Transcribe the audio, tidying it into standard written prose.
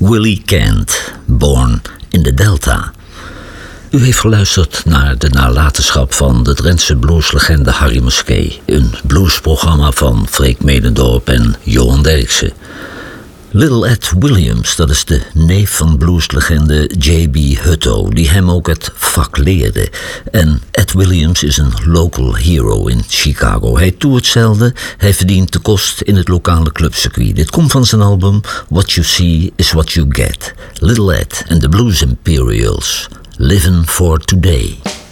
Willie Kent, Born in the Delta. U heeft geluisterd naar de nalatenschap van de Drentse blueslegende Harry Muskee. Een bluesprogramma van Freek Medendorp en Johan Derksen. Little Ed Williams, dat is de neef van blueslegende J.B. Hutto, die hem ook het vak leerde. En Ed Williams is een local hero in Chicago. Hij toert zelden, hij verdient de kost in het lokale clubcircuit. Dit komt van zijn album What You See Is What You Get. Little Ed and the Blues Imperials, Living for Today.